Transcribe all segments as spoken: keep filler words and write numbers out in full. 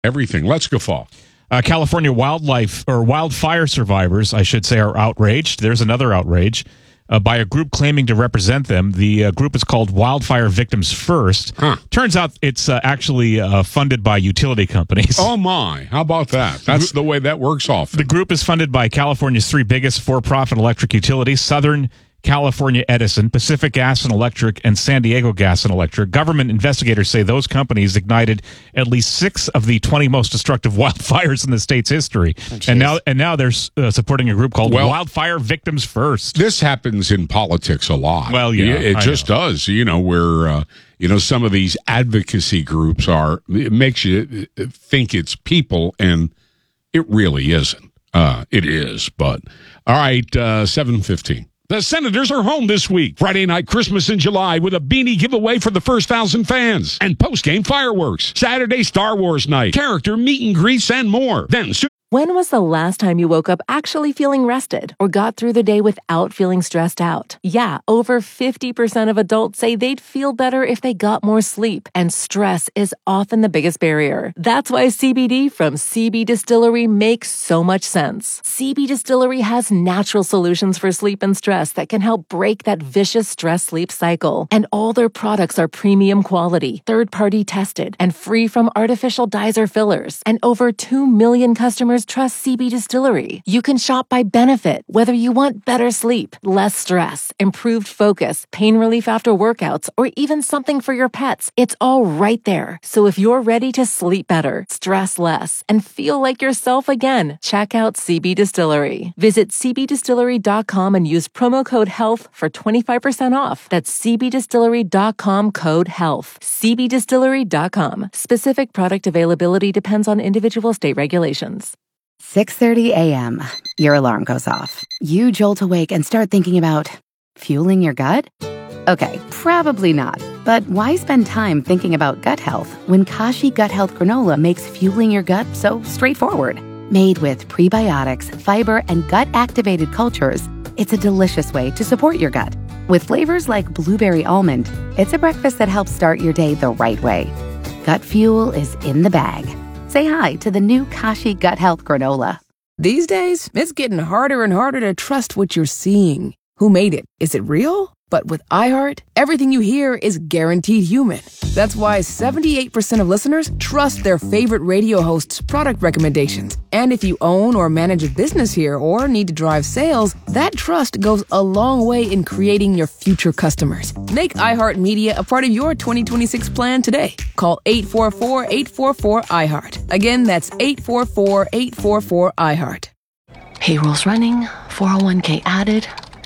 everything. Let's guffaw. Uh, California wildlife or wildfire survivors, I should say, are outraged. There's another outrage uh, by a group claiming to represent them. The uh, group is called Wildfire Victims First. Huh. Turns out it's uh, actually uh, funded by utility companies. Oh, my. How about that? That's the way that works often. The group is funded by California's three biggest for-profit electric utilities, Southern California Edison, Pacific Gas and Electric, and San Diego Gas and Electric. Government investigators say those companies ignited at least six of the twenty most destructive wildfires in the state's history. Oh, and now and now they're uh, supporting a group called well, Wildfire Victims First. This happens in politics a lot. Well, yeah. It, it just know. does, you know, where, uh, you know, some of these advocacy groups are, it makes you think it's people, and it really isn't. Uh, it is, but, all right, uh, seven fifteen. The Senators are home this week. Friday night Christmas in July with a beanie giveaway for the first thousand fans. And post-game fireworks. Saturday Star Wars night. Character meet and greets and more. Then... When was the last time you woke up actually feeling rested or got through the day without feeling stressed out? Yeah, over fifty percent of adults say they'd feel better if they got more sleep, and stress is often the biggest barrier. That's why C B D from C B Distillery makes so much sense. C B Distillery has natural solutions for sleep and stress that can help break that vicious stress-sleep cycle. And all their products are premium quality, third-party tested, and free from artificial dyes or fillers. And over two million customers trust C B Distillery. You can shop by benefit, whether you want better sleep, less stress, improved focus, pain relief after workouts, or even something for your pets. It's all right there. So if you're ready to sleep better, stress less, and feel like yourself again, check out C B Distillery. Visit c b distillery dot com and use promo code HEALTH for twenty-five percent off. That's c b distillery dot com code HEALTH. c b distillery dot com. Specific product availability depends on individual state regulations. six thirty a.m. Your alarm goes off. You jolt awake and start thinking about fueling your gut? Okay, probably not. But why spend time thinking about gut health when Kashi Gut Health Granola makes fueling your gut so straightforward? Made with prebiotics, fiber, and gut-activated cultures, it's a delicious way to support your gut. With flavors like blueberry almond, it's a breakfast that helps start your day the right way. Gut fuel is in the bag. Say hi to the new Kashi Gut Health Granola. These days, it's getting harder and harder to trust what you're seeing. Who made it? Is it real? But with iHeart, everything you hear is guaranteed human. That's why seventy-eight percent of listeners trust their favorite radio host's product recommendations. And if you own or manage a business here or need to drive sales, that trust goes a long way in creating your future customers. Make iHeartMedia a part of your twenty twenty-six plan today. Call eight four four, eight four four, iHeart. Again, that's eight four four, eight four four, iHeart. Payroll's running, four oh one k added.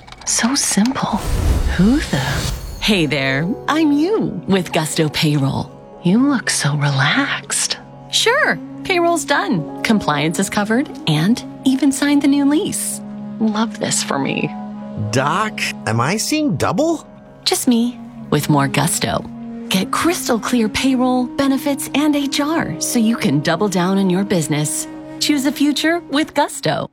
So simple. Who the... Hey there, I'm you with Gusto Payroll. You look so relaxed. Sure, payroll's done. Compliance is covered and even signed the new lease. Love this for me. Doc, am I seeing double? Just me with more gusto. Get crystal clear payroll, benefits, and H R so you can double down on your business. Choose the future with Gusto.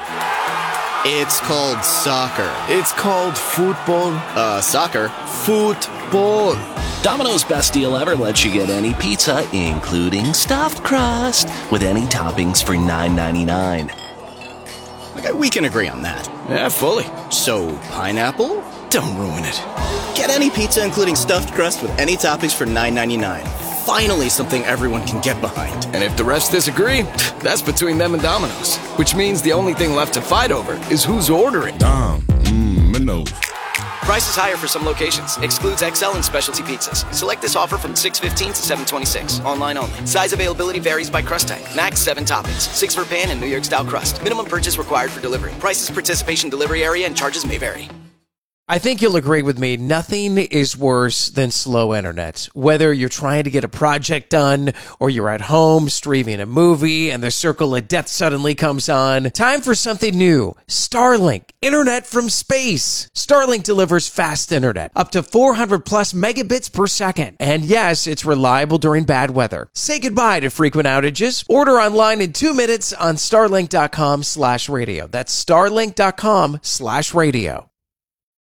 It's called soccer. It's called football. Uh, soccer. Football. Domino's best deal ever lets you get any pizza, including stuffed crust, with any toppings for nine ninety-nine. Okay, we can agree on that. Yeah, fully. So, pineapple? Don't ruin it. Get any pizza, including stuffed crust, with any toppings for nine ninety-nine. Finally, something everyone can get behind. And if the rest disagree, that's between them and Domino's. Which means the only thing left to fight over is who's ordering. Dom, mmm, Minos. Price is higher for some locations. Excludes X L and specialty pizzas. Select this offer from six fifteen to seven twenty-six. Online only. Size availability varies by crust type. Max seven toppings. Six for pan and New York style crust. Minimum purchase required for delivery. Prices, participation, delivery area, and charges may vary. I think you'll agree with me. Nothing is worse than slow internet. Whether you're trying to get a project done or you're at home streaming a movie and the circle of death suddenly comes on. Time for something new. Starlink. Internet from space. Starlink delivers fast internet. Up to four hundred plus megabits per second. And yes, it's reliable during bad weather. Say goodbye to frequent outages. Order online in two minutes on starlink.com slash radio. That's starlink.com slash radio.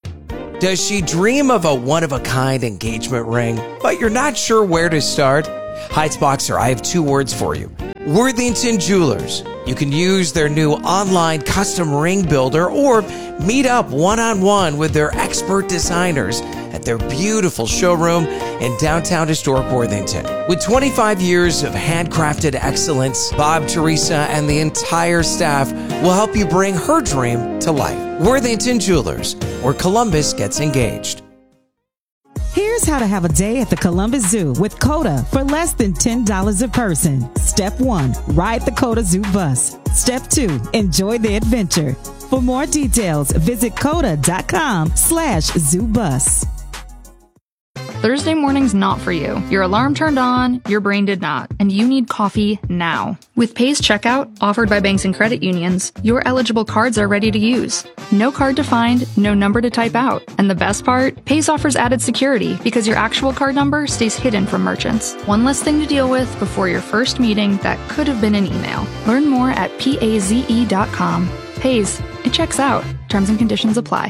Does she dream of a one-of-a-kind engagement ring, but you're not sure where to start? Heights Boxer, I have two words for you. Worthington Jewelers. You can use their new online custom ring builder or meet up one-on-one with their expert designers at their beautiful showroom in downtown historic Worthington. With twenty-five years of handcrafted excellence, Bob, Teresa, and the entire staff will help you bring her dream to life. Worthington Jewelers, where Columbus gets engaged. Here's how to have a day at the Columbus Zoo with COTA for less than ten dollars a person. Step one, ride the COTA Zoo bus. Step two, enjoy the adventure. For more details, visit coda.com slash zoo bus. Thursday morning's not for you. Your alarm turned on, your brain did not, and you need coffee now. With Pays Checkout, offered by banks and credit unions, your eligible cards are ready to use. No card to find, no number to type out. And the best part? Pays offers added security because your actual card number stays hidden from merchants. One less thing to deal with before your first meeting that could have been an email. Learn more at paze dot com. Pays. It checks out. Terms and conditions apply.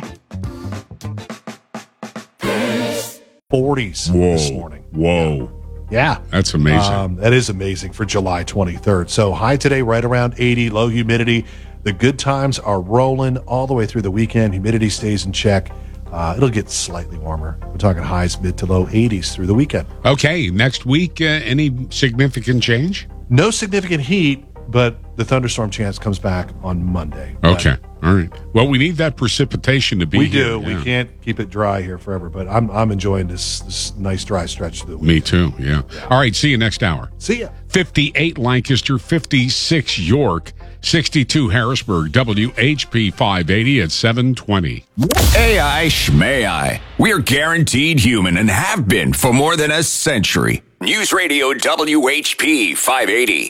forties Whoa. this morning. Whoa. Yeah. That's amazing. Um, that is amazing for July twenty-third. So high today, right around eighty, low humidity. The good times are rolling all the way through the weekend. Humidity stays in check. Uh, it'll get slightly warmer. We're talking highs mid to low eighties through the weekend. Okay. Next week, uh, any significant change? No significant heat, but the thunderstorm chance comes back on Monday. Okay. All right. Well, we need that precipitation to be We here. do. Yeah. We can't keep it dry here forever, but I'm I'm enjoying this this nice dry stretch of the week. Me too, yeah. yeah. All right, see you next hour. See ya. fifty-eight Lancaster, fifty-six York, sixty-two Harrisburg, W H P five eighty at seven twenty. A I schmay I. We're guaranteed human and have been for more than a century. News Radio W H P five eighty.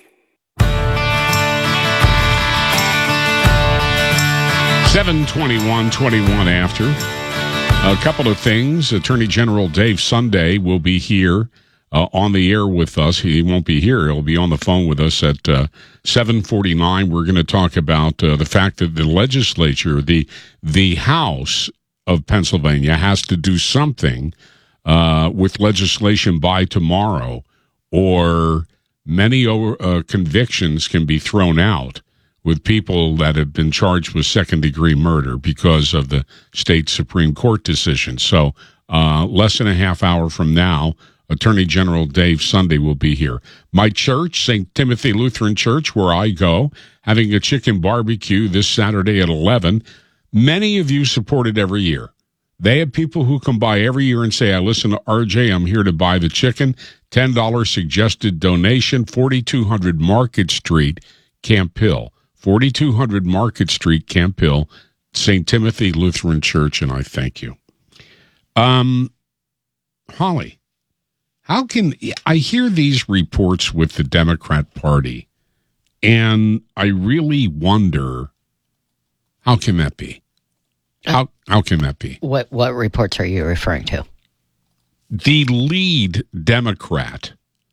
seven twenty-one, twenty-one after. A couple of things. Attorney General Dave Sunday will be here uh, on the air with us. He won't be here. He'll be on the phone with us at uh, seven forty-nine. We're going to talk about uh, the fact that the legislature, the the House of Pennsylvania, has to do something uh, with legislation by tomorrow, or many uh, convictions can be thrown out with people that have been charged with second-degree murder because of the state Supreme Court decision. So uh, less than a half hour from now, Attorney General Dave Sunday will be here. My church, Saint Timothy Lutheran Church, where I go, having a chicken barbecue this Saturday at eleven. Many of you support it every year. They have people who come by every year and say, I listen to R J, I'm here to buy the chicken. ten dollars suggested donation, forty-two hundred Market Street, Camp Hill. forty-two hundred Market Street, Camp Hill, Saint Timothy Lutheran Church, and I thank you. Um, Holly, how can I hear these reports with the Democrat Party, and I really wonder, how can that be? How how can that be? What what reports are you referring to? The lead Democrat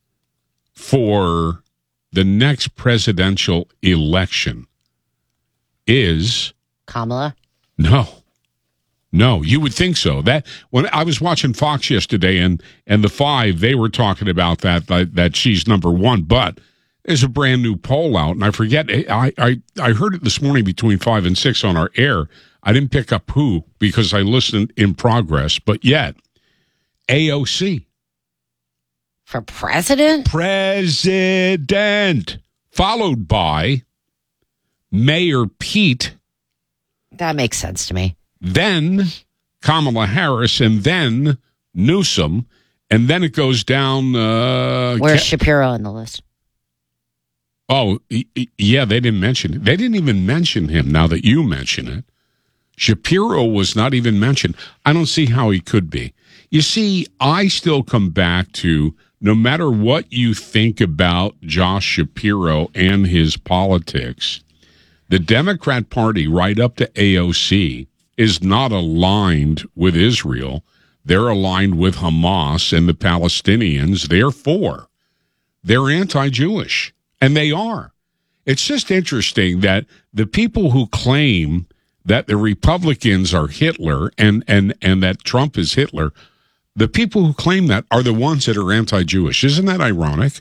for the next presidential election is Kamala? No. No, you would think so. That when I was watching Fox yesterday and and the Five, they were talking about that that, that she's number one, but there's a brand new poll out, and I forget I, I I heard it this morning between five and six on our air. I didn't pick up who because I listened in progress, but yet A O C. For president? President. Followed by Mayor Pete. That makes sense to me. Then Kamala Harris, and then Newsom, and then it goes down. Uh, Where's Ke- Shapiro on the list? Oh, yeah, they didn't mention it. They didn't even mention him now that you mention it. Shapiro was not even mentioned. I don't see how he could be. You see, I still come back to no matter what you think about Josh Shapiro and his politics, the Democrat Party right up to A O C is not aligned with Israel. They're aligned with Hamas and the Palestinians. Therefore, they're anti-Jewish, and they are. It's just interesting that the people who claim that the Republicans are Hitler and, and, and that Trump is Hitler, the people who claim that are the ones that are anti-Jewish. Isn't that ironic?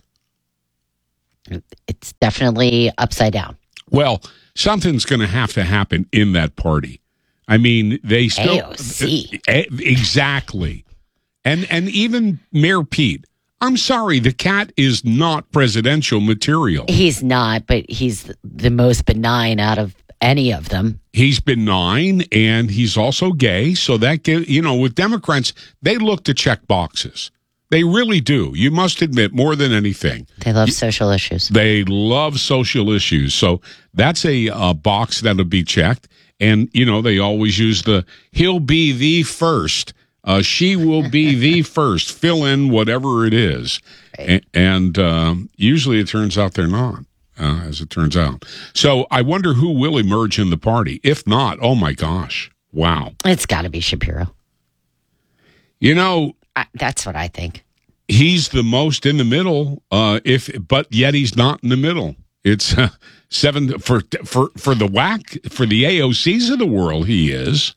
It's definitely upside down. Well, something's going to have to happen in that party. I mean, they still A O C. Uh, exactly, and and even Mayor Pete. I'm sorry, the cat is not presidential material. He's not, but he's the most benign out of any of them. He's benign, and he's also gay. So that give, you know, with Democrats, they look to check boxes. They really do. You must admit, more than anything, they love social issues. They love social issues. So that's a, a box that'll be checked. And you know, they always use the "he'll be the first." Uh, she will be the first. Fill in whatever it is. Right. A- and um, usually it turns out they're not, uh, as it turns out. So I wonder who will emerge in the party. If not, oh my gosh. Wow. It's got to be Shapiro. You know. I, that's what I think. He's the most in the middle, uh, if but yet he's not in the middle. It's uh, seven for for for the W A C, for the A O Cs of the world. He is.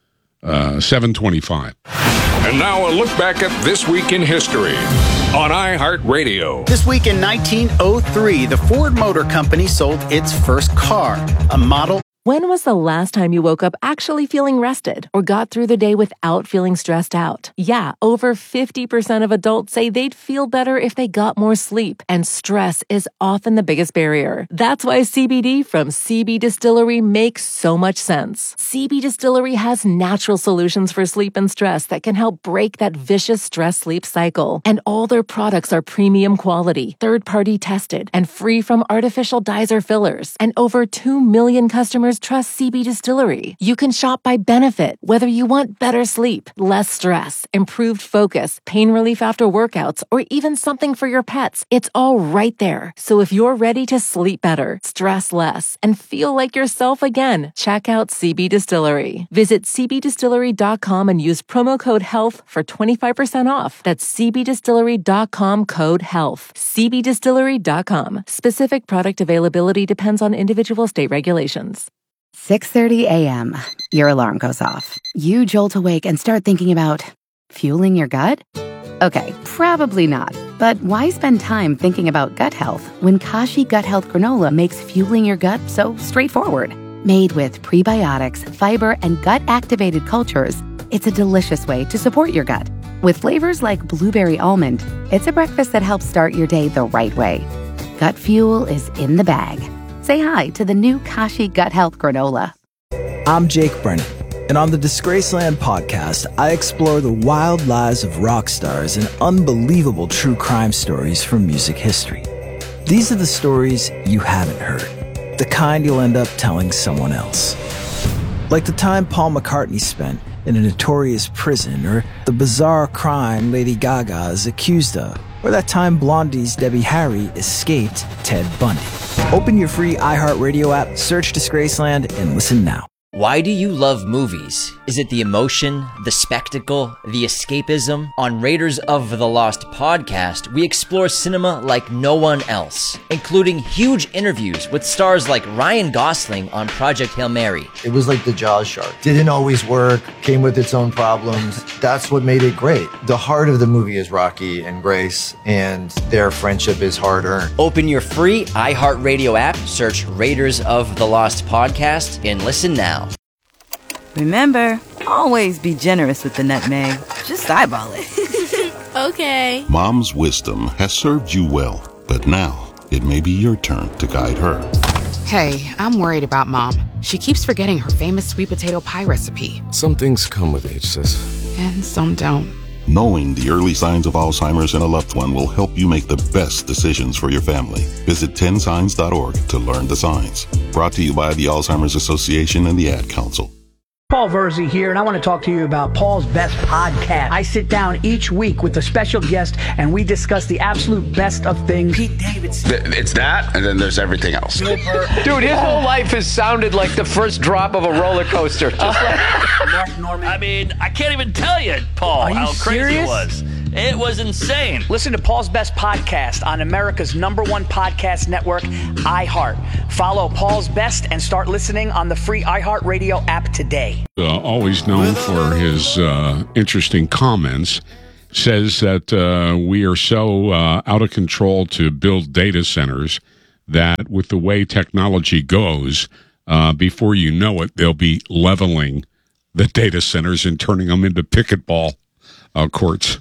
Uh, seven twenty-five. And now a look back at This Week in History on iHeartRadio. This week in nineteen oh three, the Ford Motor Company sold its first car, a model. When was the last time you woke up actually feeling rested or got through the day without feeling stressed out? Yeah, over fifty percent of adults say they'd feel better if they got more sleep, and stress is often the biggest barrier. That's why C B D from C B Distillery makes so much sense. C B Distillery has natural solutions for sleep and stress that can help break that vicious stress-sleep cycle. And all their products are premium quality, third-party tested, and free from artificial dyes or fillers. And over two million customers trust C B Distillery. You can shop by benefit, whether you want better sleep, less stress, improved focus, pain relief after workouts, or even something for your pets. It's all right there. So if you're ready to sleep better, stress less, and feel like yourself again, check out C B Distillery. Visit c b distillery dot com and use promo code HEALTH for twenty-five percent off. That's c b distillery dot com code HEALTH. c b distillery dot com. Specific product availability depends on individual state regulations. six thirty a.m. Your alarm goes off. You jolt awake and start thinking about fueling your gut? Okay, probably not. But why spend time thinking about gut health when Kashi Gut Health Granola makes fueling your gut so straightforward? Made with prebiotics, fiber, and gut-activated cultures, it's a delicious way to support your gut. With flavors like blueberry almond, it's a breakfast that helps start your day the right way. Gut fuel is in the bag. Say hi to the new Kashi Gut Health Granola. I'm Jake Brennan, and on the Disgraceland podcast, I explore the wild lives of rock stars and unbelievable true crime stories from music history. These are the stories you haven't heard, the kind you'll end up telling someone else. Like the time Paul McCartney spent in a notorious prison, or the bizarre crime Lady Gaga is accused of, or that time Blondie's Debbie Harry escaped Ted Bundy. Open your free iHeartRadio app, search Disgraceland, and listen now. Why do you love movies? Is it the emotion, the spectacle, the escapism? On Raiders of the Lost podcast, we explore cinema like no one else, including huge interviews with stars like Ryan Gosling on Project Hail Mary. It was like the Jaws shark. Didn't always work, came with its own problems. That's what made it great. The heart of the movie is Rocky and Grace, and their friendship is hard-earned. Open your free iHeartRadio app, search Raiders of the Lost podcast, and listen now. Remember, always be generous with the nutmeg. Just eyeball it. Okay. Mom's wisdom has served you well, but now it may be your turn to guide her. Hey, I'm worried about Mom. She keeps forgetting her famous sweet potato pie recipe. Some things come with age, sis. And some don't. Knowing the early signs of Alzheimer's in a loved one will help you make the best decisions for your family. Visit ten signs dot org to learn the signs. Brought to you by the Alzheimer's Association and the Ad Council. Paul Verzi here, and I want to talk to you about Paul's Best Podcast. I sit down each week with a special guest, and we discuss the absolute best of things. Pete Davidson. It's that, and then there's everything else. Dude, his whole life has sounded like the first drop of a roller coaster. Just like I mean, I can't even tell you, Paul, how crazy it was. It was insane. Listen to Paul's Best Podcast on America's number one podcast network, iHeart. Follow Paul's Best and start listening on the free iHeartRadio app today. Uh, always known for his uh, interesting comments, says that uh, we are so uh, out of control to build data centers that with the way technology goes, uh, before you know it, they'll be leveling the data centers and turning them into pickleball uh, courts.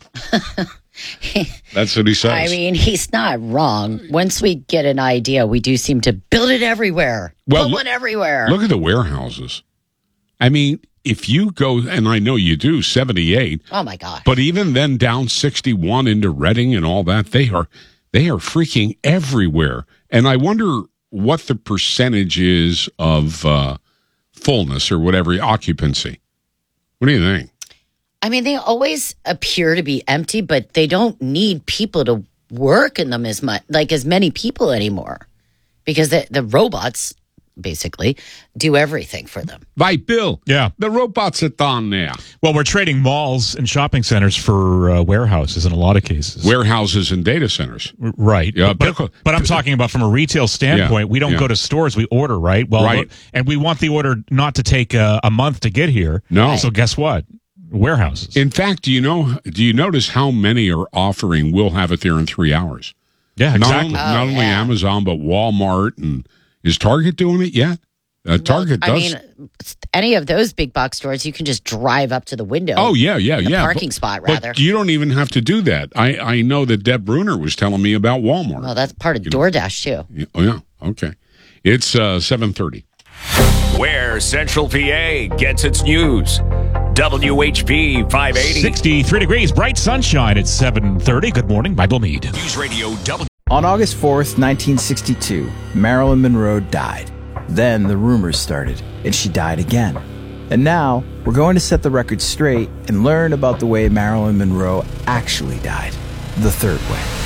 That's what he says. I mean, he's not wrong. Once we get an idea, we do seem to build it everywhere. Well, Put look, one everywhere. Look at the warehouses. I mean, if you go, and I know you do, seventy-eight. Oh, my God. But even then down sixty-one into Reading and all that, they are they are freaking everywhere. And I wonder what the percentage is of uh, fullness or whatever, occupancy. What do you think? I mean, they always appear to be empty, but they don't need people to work in them as much, like as many people anymore, because the, the robots basically do everything for them. By Bill, yeah, the robots are down there. Well, we're trading malls and shopping centers for uh, warehouses in a lot of cases. Warehouses and data centers, right? Yeah, but, but, but I'm talking about from a retail standpoint. Yeah, we don't yeah. go to stores; we order, right? Well, right. And we want the order not to take a, a month to get here. No. So guess what? Warehouses. In fact, do you know? Do you notice how many are offering? We'll have it there in three hours. Yeah, exactly. Not, Oh, not only yeah. Amazon, but Walmart, and is Target doing it yet? Uh, Target I does. mean, any of those big box stores, you can just drive up to the window. Oh yeah, yeah, the yeah. parking but, spot, rather. But you don't even have to do that. I, I know that Deb Bruner was telling me about Walmart. Well, that's part of You know. DoorDash too. Yeah, oh yeah, okay. It's uh, seven thirty. Where Central P A gets its news. W H P five eighty. sixty-three degrees, bright sunshine at seven thirty. Good morning, Bible Mead. News Radio W. On August fourth, nineteen sixty-two, Marilyn Monroe died. Then the rumors started, and she died again. And now, we're going to set the record straight and learn about the way Marilyn Monroe actually died. The third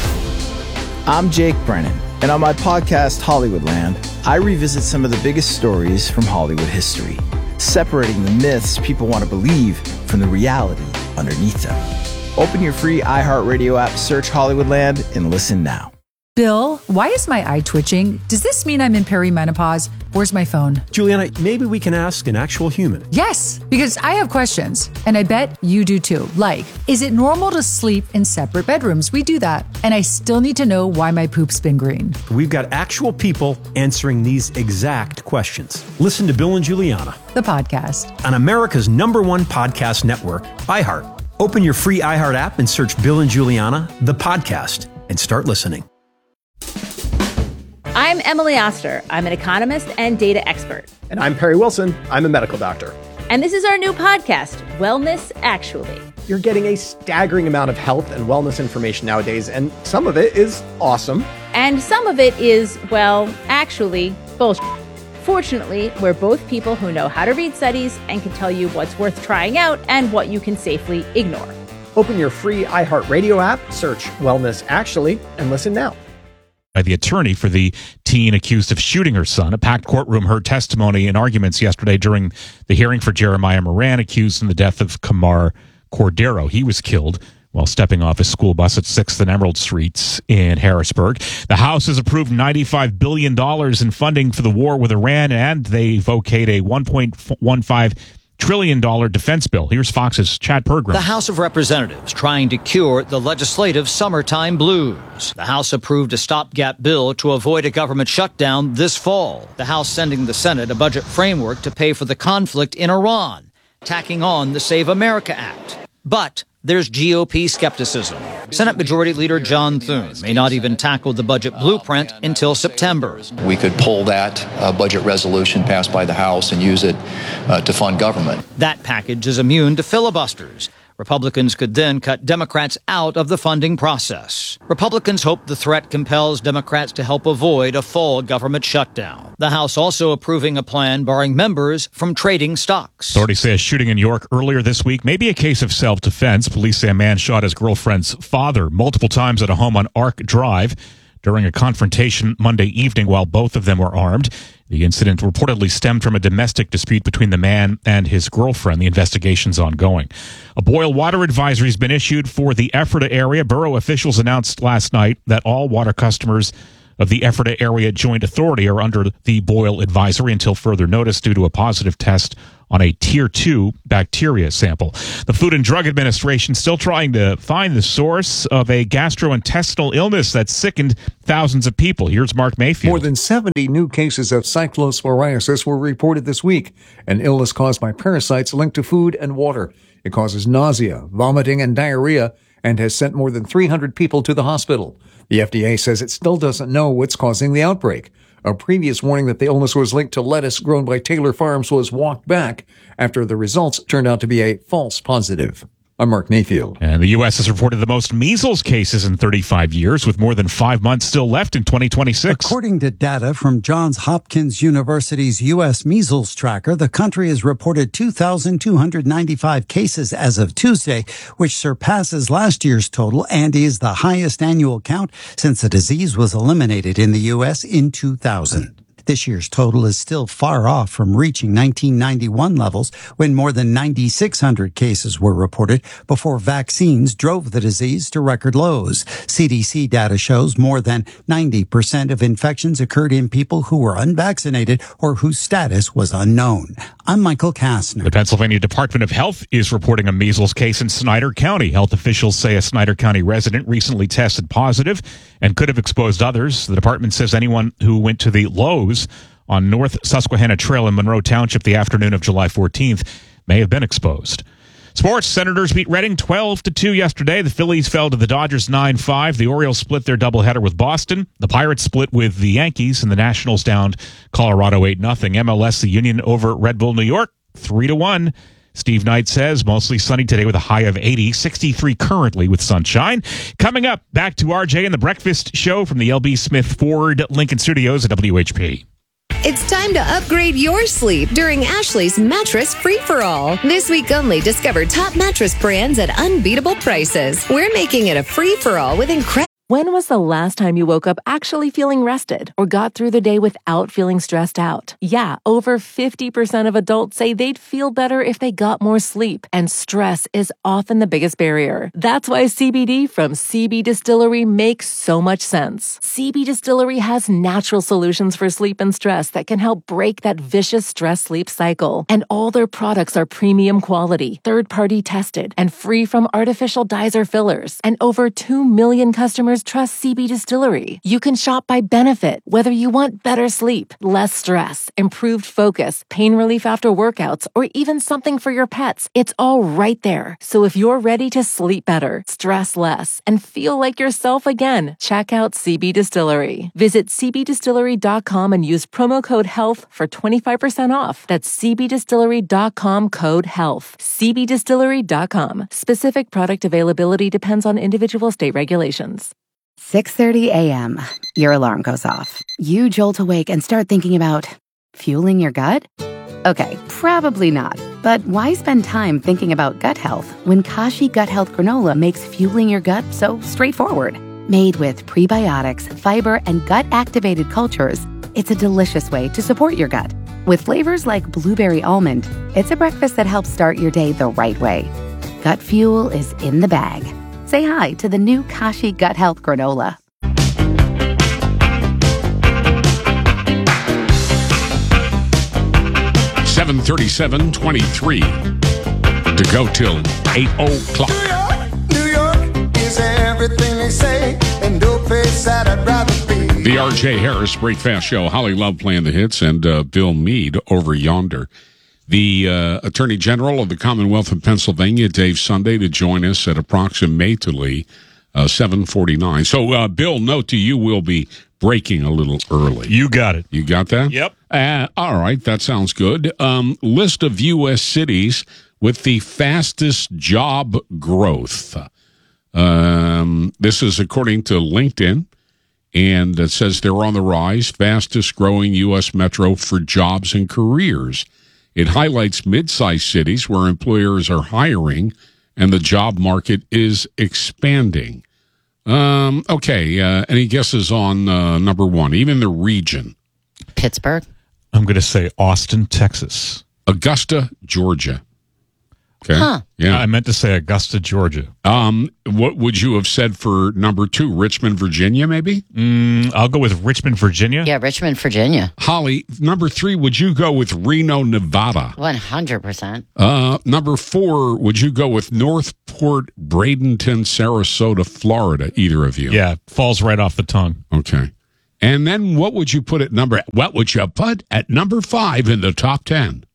way. I'm Jake Brennan, and on my podcast, Hollywoodland, I revisit some of the biggest stories from Hollywood history, separating the myths people want to believe from the reality underneath them. Open your free iHeartRadio app, search Hollywoodland, and listen now. Bill, why is my eye twitching? Does this mean I'm in perimenopause? Where's my phone? Juliana, maybe we can ask an actual human. Yes, because I have questions, and I bet you do too. Like, is it normal to sleep in separate bedrooms? We do that. And I still need to know why my poop's been green. We've got actual people answering these exact questions. Listen to Bill and Juliana, The podcast. on America's number one podcast network, iHeart. Open your free iHeart app and search Bill and Juliana, the podcast, and start listening. I'm Emily Oster. I'm an economist and data expert. And I'm Perry Wilson. I'm a medical doctor. And this is our new podcast, Wellness Actually. You're getting a staggering amount of health and wellness information nowadays, and some of it is awesome. And some of it is, well, actually, bullshit. Fortunately, we're both people who know how to read studies and can tell you what's worth trying out and what you can safely ignore. Open your free iHeartRadio app, search Wellness Actually, and listen now. By the attorney for the teen accused of shooting her son. A packed courtroom heard testimony and arguments yesterday during the hearing for Jeremiah Moran, accused in the death of Kamar Cordero. He was killed while stepping off his school bus at sixth and Emerald Streets in Harrisburg. The House has approved ninety-five billion dollars in funding for the war with Iran, and they've okayed a one point one five trillion dollars defense bill. Here's Fox's Chad Pergram. The House of Representatives trying to cure the legislative summertime blues. The House approved a stopgap bill to avoid a government shutdown this fall. The House sending the Senate a budget framework to pay for the conflict in Iran, tacking on the Save America Act. But there's G O P skepticism. Senate Majority Leader John Thune may not even tackle the budget blueprint until September. We could pull that uh, budget resolution passed by the House and use it uh, to fund government. That package is immune to filibusters. Republicans could then cut Democrats out of the funding process. Republicans hope the threat compels Democrats to help avoid a fall government shutdown. The House also approving a plan barring members from trading stocks. Authorities say a shooting in York earlier this week may be a case of self-defense. Police say a man shot his girlfriend's father multiple times at a home on Ark Drive. during a confrontation Monday evening while both of them were armed. The incident reportedly stemmed from a domestic dispute between the man and his girlfriend. The investigation's ongoing. A boil water advisory has been issued for the Ephrata area. Borough officials announced last night that all water customers of the Ephrata Area Joint Authority are under the boil advisory until further notice due to a positive test on a tier two bacteria sample. The Food and Drug Administration still trying to find the source of a gastrointestinal illness that sickened thousands of people. Here's Mark Mayfield. More than seventy new cases of cyclosporiasis were reported this week, an illness caused by parasites linked to food and water. It causes nausea, vomiting, and diarrhea, and has sent more than three hundred people to the hospital. The F D A says it still doesn't know what's causing the outbreak. A previous warning that the illness was linked to lettuce grown by Taylor Farms was walked back after the results turned out to be a false positive. I'm Mark Mayfield. And the U S has reported the most measles cases in thirty-five years, with more than five months still left in twenty twenty-six. According to data from Johns Hopkins University's U S Measles Tracker, the country has reported two thousand two hundred ninety-five cases as of Tuesday, which surpasses last year's total and is the highest annual count since the disease was eliminated in the U S in two thousand. This year's total is still far off from reaching nineteen ninety-one levels, when more than nine thousand six hundred cases were reported before vaccines drove the disease to record lows. C D C data shows more than ninety percent of infections occurred in people who were unvaccinated or whose status was unknown. I'm Michael Kastner. The Pennsylvania Department of Health is reporting a measles case in Snyder County. Health officials say a Snyder County resident recently tested positive and could have exposed others. The department says anyone who went to the Lowe's on North Susquehanna Trail in Monroe Township the afternoon of July fourteenth may have been exposed. Sports: Senators beat Reading twelve to two yesterday. The Phillies fell to the Dodgers nine five. The Orioles split their doubleheader with Boston. The Pirates split with the Yankees, and the Nationals downed Colorado eight nothing. M L S, the Union over Red Bull New York three to one. Steve Knight says mostly sunny today with a high of eighty, sixty-three currently with sunshine. Coming up, back to R J and the Breakfast Show from the L B Smith Ford Lincoln Studios at W H P. It's time to upgrade your sleep during Ashley's Mattress Free-for-All. This week only, discover top mattress brands at unbeatable prices. We're making it a free-for-all with incredible... When was the last time you woke up actually feeling rested or got through the day without feeling stressed out? Yeah, over fifty percent of adults say they'd feel better if they got more sleep, and stress is often the biggest barrier. That's why C B D from C B Distillery makes so much sense. C B Distillery has natural solutions for sleep and stress that can help break that vicious stress-sleep cycle. And all their products are premium quality, third-party tested, and free from artificial dyes or fillers. And over two million customers trust C B Distillery. You can shop by benefit, whether you want better sleep, less stress, improved focus, pain relief after workouts, or even something for your pets. It's all right there. So if you're ready to sleep better, stress less, and feel like yourself again, check out C B Distillery. Visit c b distillery dot com and use promo code HEALTH for twenty-five percent off. That's c b distillery dot com code HEALTH. c b distillery dot com. Specific product availability depends on individual state regulations. six thirty a.m. Your alarm goes off. You jolt awake and start thinking about fueling your gut? Okay, probably not. But why spend time thinking about gut health when Kashi Gut Health Granola makes fueling your gut so straightforward? Made with prebiotics, fiber, and gut-activated cultures, it's a delicious way to support your gut. With flavors like blueberry almond, it's a breakfast that helps start your day the right way. Gut fuel is in the bag. Say hi to the new Kashi Gut Health Granola. seven thirty-seven twenty-three to go till eight o'clock. New York is everything they say, and no place that I'd rather be. The R J Harris Breakfast Show. Holly Love playing the hits, and uh, Bill Meade over yonder. The uh, Attorney General of the Commonwealth of Pennsylvania, Dave Sunday, to join us at approximately uh, seven forty-nine. So, uh, Bill, note to you, we'll be breaking a little early. You got it. You got that? Yep. Uh, all right, that sounds good. Um, list of U S cities with the fastest job growth. Um, this is according to LinkedIn, and it says they're on the rise, fastest growing U S metro for jobs and careers. It highlights mid-sized cities where employers are hiring and the job market is expanding. Um, okay. Uh, any guesses on uh, number one? Even the region. Pittsburgh. I'm going to say Austin, Texas. Augusta, Georgia. Okay. Huh. Yeah. I meant to say Augusta, Georgia. Um, what would you have said for number two? Richmond, Virginia, maybe? Mm, I'll go with Richmond, Virginia. Yeah, Richmond, Virginia. Holly, number three, would you go with Reno, Nevada? one hundred percent. Uh, number four, would you go with Northport, Bradenton, Sarasota, Florida? Either of you? Yeah, falls right off the tongue. Okay. And then what would you put at number, what would you put at number five in the top ten?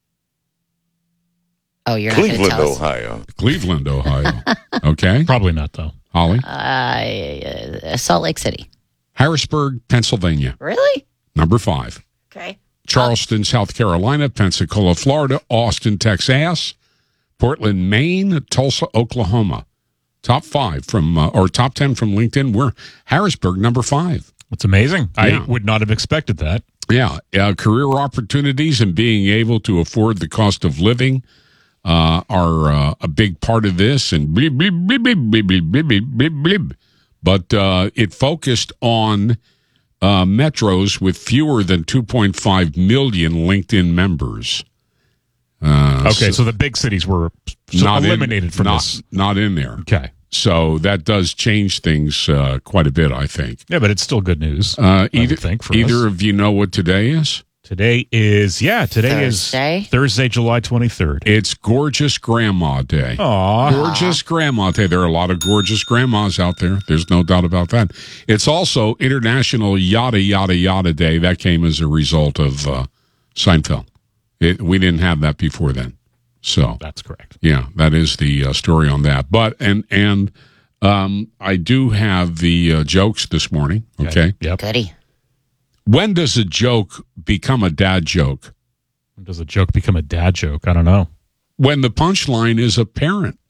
Oh, you're not going to Cleveland, tell us. Ohio. Cleveland, Ohio. Okay. Probably not, though. Holly? Uh, Salt Lake City. Harrisburg, Pennsylvania. Really? Number five. Okay. Charleston, South Carolina. Pensacola, Florida. Austin, Texas. Portland, Maine. Tulsa, Oklahoma. Top five from, uh, or top ten from LinkedIn. We're Harrisburg, number five. That's amazing. Yeah. I would not have expected that. Yeah. Uh, career opportunities and being able to afford the cost of living uh, are uh, a big part of this. And blib, blib, blib, blib, blib, blib, blib, blib, blib. But uh, it focused on uh, metros with fewer than two point five million LinkedIn members. Uh, Okay, so, so the big cities were so not eliminated in, from not, this. Not in there. Okay. So that does change things uh, quite a bit, I think. Yeah, but it's still good news. Uh, I either would think for either us. of you know what today is? Today is, yeah, today Thursday? is Thursday, July twenty-third. It's Gorgeous Grandma Day. Aw. Gorgeous Grandma Day. There are a lot of gorgeous grandmas out there. There's no doubt about that. It's also International Yada Yada Yada Day. That came as a result of uh, Seinfeld. It, we didn't have that before then. So That's correct. yeah, that is the uh, story on that. But and and um, I do have the uh, jokes this morning. Okay. Yep. Goody. When does a joke become a dad joke? When does a joke become a dad joke? I don't know. When the punchline is apparent.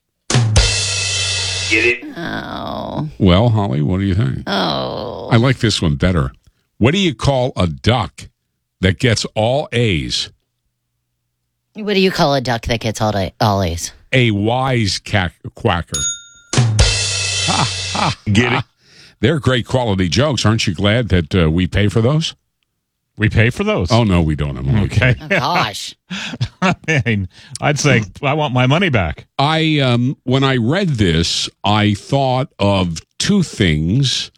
Get it? Oh. Well, Holly, what do you think? Oh. I like this one better. What do you call a duck that gets all A's? What do you call a duck that gets all, day, all A's? A wise cack- quacker. Ha, ha, Get ha. it? They're great quality jokes. Aren't you glad that uh, we pay for those? We pay for those. Oh, no, we don't. I'm only Okay. kidding. Oh, gosh. I mean, I'd say I want my money back. I um, when I read this, I thought of two things.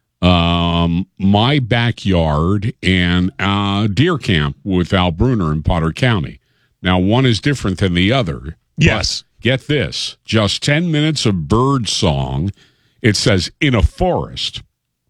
Um, my backyard and uh, deer camp with Al Bruner in Potter County. Now, one is different than the other. Yes. But get this. Just ten minutes of bird song. It says, in a forest,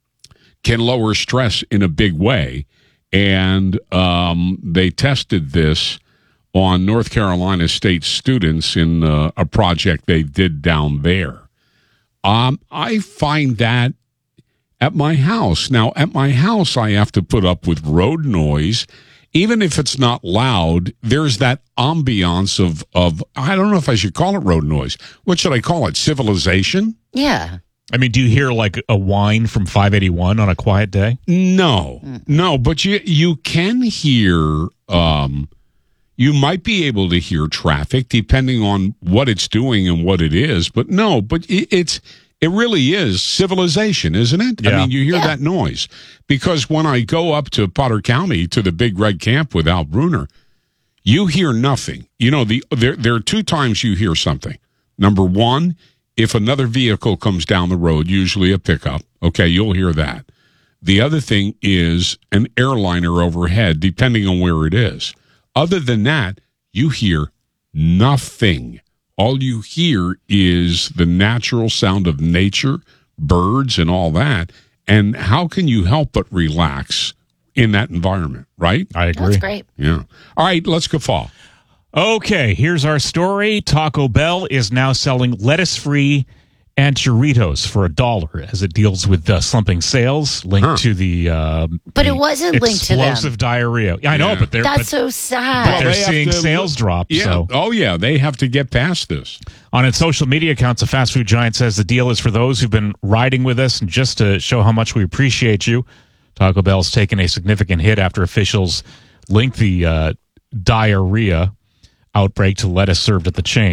can lower stress in a big way. And um, they tested this on North Carolina State students in uh, a project they did down there. Um, I find that at my house. Now, at my house, I have to put up with road noise. Even if it's not loud, there's that ambiance of, of, I don't know if I should call it road noise. What should I call it? Civilization? Yeah. I mean, do you hear like a whine from five eighty-one on a quiet day? No, no, but you you can hear, um, you might be able to hear traffic depending on what it's doing and what it is. But no, but it, it's, it really is civilization, isn't it? Yeah. I mean, you hear Yeah. that noise because when I go up to Potter County to the Big Red Camp with Al Bruner, you hear nothing. You know, the there there are two times you hear something. Number one, if another vehicle comes down the road, usually a pickup, okay, you'll hear that. The other thing is an airliner overhead, depending on where it is. Other than that, you hear nothing. All you hear is the natural sound of nature, birds, and all that. And how can you help but relax in that environment, right? I agree. That's great. Yeah. All right, let's go fall. Okay, here's our story. Taco Bell is now selling lettuce-free Anchoritos for a dollar as it deals with uh, slumping sales linked Huh. to the uh, But the it wasn't linked to them. explosive diarrhea. Yeah, I know, Yeah. but they're That's but, so but sad. they're they have seeing to- sales drop. Yeah. So Oh, yeah. They have to get past this. on its social media accounts, the fast food giant says the deal is for those who've been riding with us, and just to show how much we appreciate you. Taco Bell's taken a significant hit after officials linked the uh, diarrhea outbreak to lettuce served at the chain.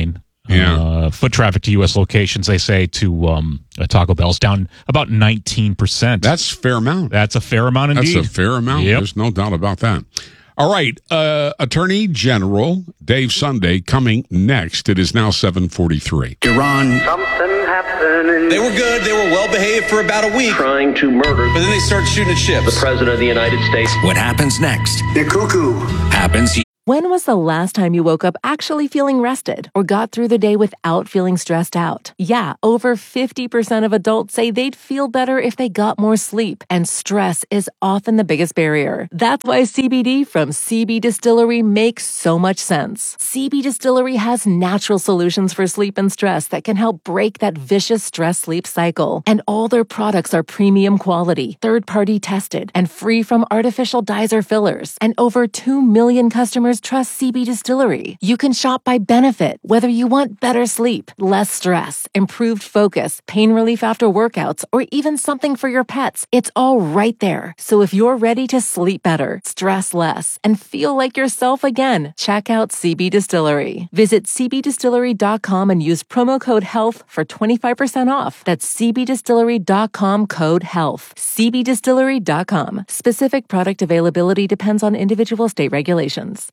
Yeah. Uh, foot traffic to U S locations, they say, to um, uh, Taco Bell's down about nineteen percent. That's a fair amount. That's a fair amount indeed. That's a fair amount. Yep. There's no doubt about that. All right. Uh, Attorney General Dave Sunday coming next. It is now seven forty-three. Iran. Something happened. They were good. They were well behaved for about a week. Trying to murder. But then they started shooting at ships. The President of the United States. What happens next? They're cuckoo. Happens. When was the last time you woke up actually feeling rested or got through the day without feeling stressed out? Yeah, over fifty percent of adults say they'd feel better if they got more sleep, and stress is often the biggest barrier. That's why C B D from C B Distillery makes so much sense. C B Distillery has natural solutions for sleep and stress that can help break that vicious stress-sleep cycle. And all their products are premium quality, third-party tested, and free from artificial dyes or fillers. And over two million customers trust C B Distillery. You can shop by benefit, whether you want better sleep, less stress, improved focus, pain relief after workouts, or even something for your pets. It's all right there. So if you're ready to sleep better, stress less, and feel like yourself again, check out C B Distillery. Visit c b distillery dot com and use promo code HEALTH for twenty-five percent off. That's c b distillery dot com code HEALTH. c b distillery dot com. Specific product availability depends on individual state regulations.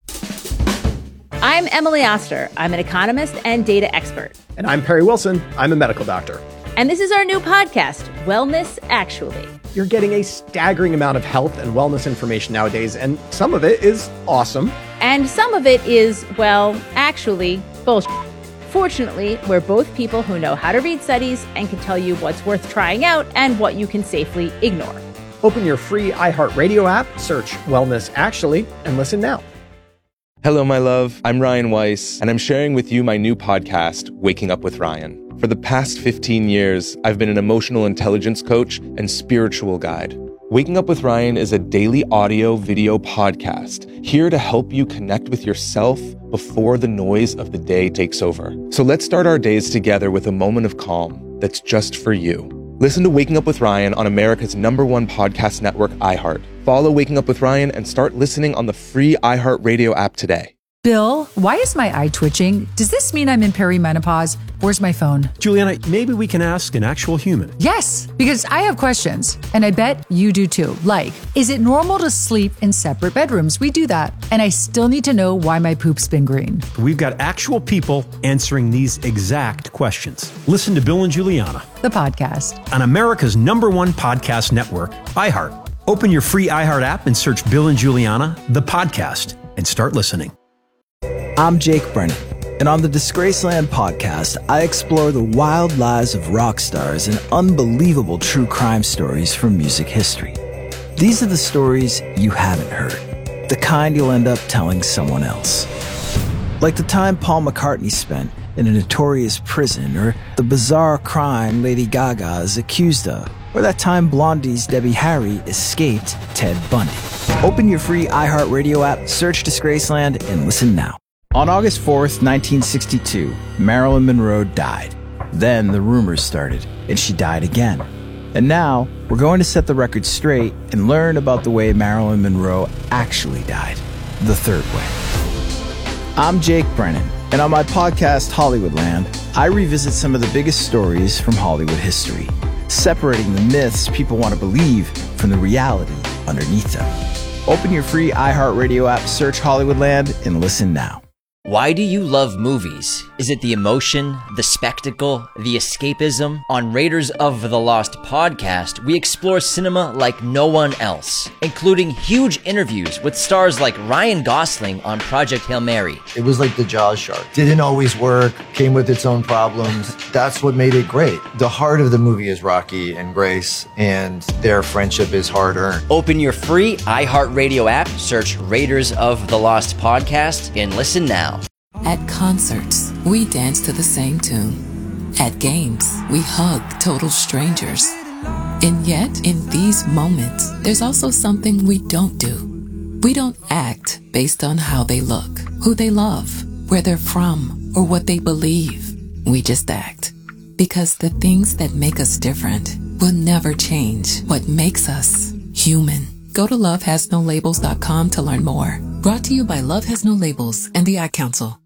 I'm Emily Oster. I'm an economist and data expert. And I'm Perry Wilson. I'm a medical doctor. And this is our new podcast, Wellness Actually. You're getting a staggering amount of health and wellness information nowadays, and some of it is awesome. And some of it is, well, actually, bullshit. Fortunately, we're both people who know how to read studies and can tell you what's worth trying out and what you can safely ignore. Open your free iHeartRadio app, search Wellness Actually, and listen now. Hello, my love. I'm Ryan Weiss, and I'm sharing with you my new podcast, Waking Up with Ryan. For the past fifteen years, I've been an emotional intelligence coach and spiritual guide. Waking Up with Ryan is a daily audio video podcast here to help you connect with yourself before the noise of the day takes over. So let's start our days together with a moment of calm that's just for you. Listen to Waking Up with Ryan on America's number one podcast network, iHeart. Follow Waking Up with Ryan and start listening on the free iHeartRadio app today. Bill, why is my eye twitching? Does this mean I'm in perimenopause? Where's my phone? Juliana, maybe we can ask an actual human. Yes, because I have questions, and I bet you do too. Like, is it normal to sleep in separate bedrooms? We do that. And I still need to know why my poop's been green. We've got actual people answering these exact questions. Listen to Bill and Juliana, the podcast, on America's number one podcast network, iHeart. Open your free iHeart app and search Bill and Juliana, the podcast, and start listening. I'm Jake Brennan, and on the Disgraceland podcast, I explore the wild lives of rock stars and unbelievable true crime stories from music history. These are the stories you haven't heard, the kind you'll end up telling someone else. Like the time Paul McCartney spent in a notorious prison, or the bizarre crime Lady Gaga is accused of, or that time Blondie's Debbie Harry escaped Ted Bundy. Open your free iHeartRadio app, search Disgraceland, and listen now. On August fourth, nineteen sixty-two, Marilyn Monroe died. Then the rumors started, and she died again. And now, we're going to set the record straight and learn about the way Marilyn Monroe actually died, the third way. I'm Jake Brennan, and on my podcast, Hollywoodland, I revisit some of the biggest stories from Hollywood history, separating the myths people want to believe from the reality underneath them. Open your free iHeartRadio app, search Hollywoodland, and listen now. Why do you love movies? Is it the emotion, the spectacle, the escapism? On Raiders of the Lost podcast, we explore cinema like no one else, including huge interviews with stars like Ryan Gosling on Project Hail Mary. It was like the Jaws shark. Didn't always work, came with its own problems. That's what made it great. The heart of the movie is Rocky and Grace, and their friendship is hard-earned. Open your free iHeartRadio app, search Raiders of the Lost podcast, and listen now. At concerts, we dance to the same tune. At games, we hug total strangers. And yet, in these moments, there's also something we don't do. We don't act based on how they look, who they love, where they're from, or what they believe. We just act. Because the things that make us different will never change what makes us human. Go to love has no labels dot com to learn more. Brought to you by Love Has No Labels and the Ad Council.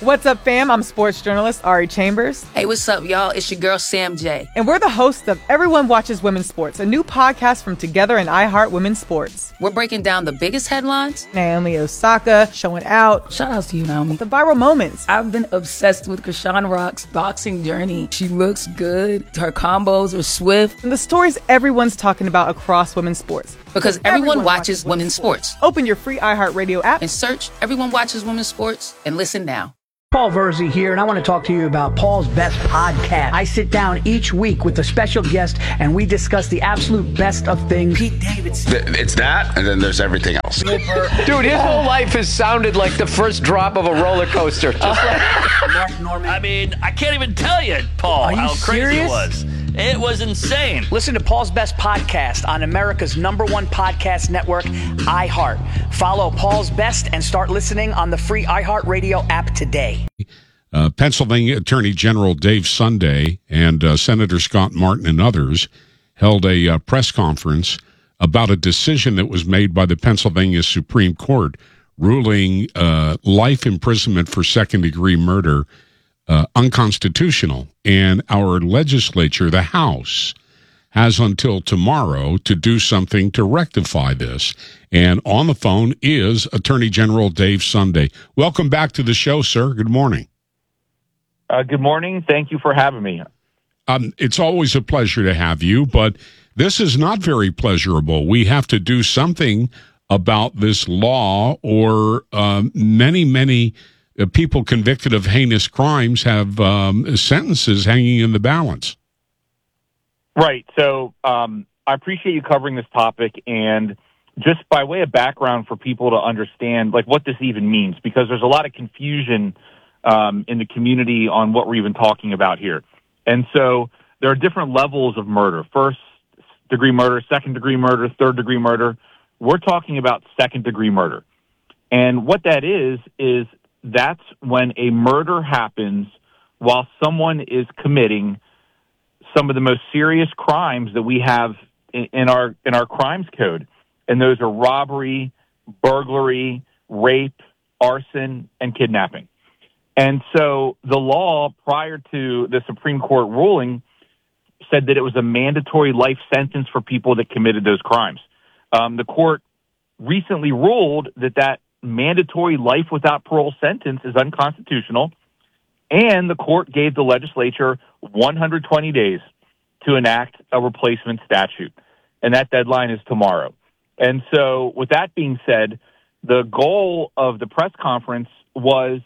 What's up, fam? I'm sports journalist Ari Chambers. Hey, what's up, y'all? It's your girl, Sam J. And we're the hosts of Everyone Watches Women's Sports, a new podcast from Together and iHeart Women's Sports. We're breaking down the biggest headlines. Naomi Osaka showing out. Shout out to you, Naomi. The viral moments. I've been obsessed with Krishan Rock's boxing journey. She looks good. Her combos are swift. And the stories everyone's talking about across women's sports. Because everyone, everyone watches, watches women's sports. sports. Open your free iHeartRadio app and search Everyone Watches Women's Sports and listen now. Paul Verzi here, and I want to talk to you about Paul's Best Podcast. I sit down each week with a special guest, and we discuss the absolute best of things. Pete Davidson. It's that, and then there's everything else. Dude, his whole life has sounded like the first drop of a roller coaster. Just like Mark Norman. I mean, I can't even tell you, Paul, how crazy serious? it was. It was insane. Listen to Paul's Best Podcast on America's number one podcast network, iHeart. Follow Paul's Best and start listening on the free iHeartRadio app today. Uh, Pennsylvania Attorney General Dave Sunday and uh, Senator Scott Martin and others held a uh, press conference about a decision that was made by the Pennsylvania Supreme Court ruling uh, life imprisonment for second-degree murder Uh, unconstitutional, and our legislature, the House, has until tomorrow to do something to rectify this. And on the phone is Attorney General Dave Sunday. Welcome back to the show, sir. Good morning. Uh, good morning. Thank you for having me. Um, it's always a pleasure to have you, but this is not very pleasurable. We have to do something about this law, or um, many, many Uh, people convicted of heinous crimes have um, sentences hanging in the balance. Right. So um, I appreciate you covering this topic, and just by way of background for people to understand like what this even means, because there's a lot of confusion um, in the community on what we're even talking about here. And so there are different levels of murder: first degree murder, second degree murder, third degree murder. We're talking about second degree murder. And what that is, is that's when a murder happens while someone is committing some of the most serious crimes that we have in, in our in our crimes code. And those are robbery, burglary, rape, arson, and kidnapping. And so the law prior to the Supreme Court ruling said that it was a mandatory life sentence for people that committed those crimes. Um, the court recently ruled that that mandatory life without parole sentence is unconstitutional, and the court gave the legislature one hundred twenty days to enact a replacement statute, and that deadline is tomorrow. And so with that being said, the goal of the press conference was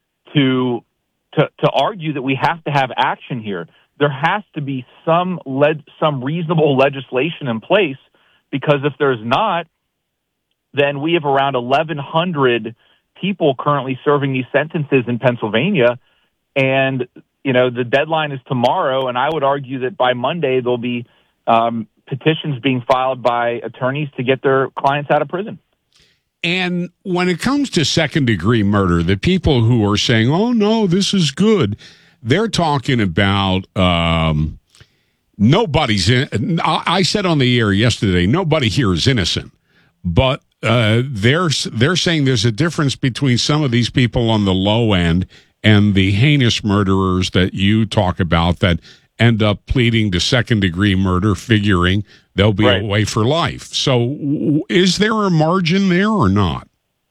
to to, to argue that we have to have action here. There has to be some led, some reasonable legislation in place, because if there's not, then we have around eleven hundred people currently serving these sentences in Pennsylvania. And, you know, the deadline is tomorrow, and I would argue that by Monday there'll be um, petitions being filed by attorneys to get their clients out of prison. And when it comes to second-degree murder, the people who are saying, oh, no, this is good, they're talking about um, nobody's in. I said on the air yesterday, nobody here is innocent. But uh, they're they're saying there's a difference between some of these people on the low end and the heinous murderers that you talk about that end up pleading to second-degree murder, figuring they'll be right. away for life. So w- is there a margin there or not?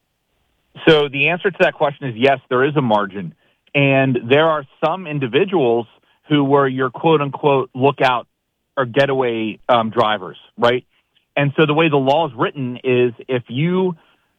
So the answer to that question is yes, there is a margin. And there are some individuals who were your quote-unquote lookout or getaway um, drivers, right? And so the way the law is written is if you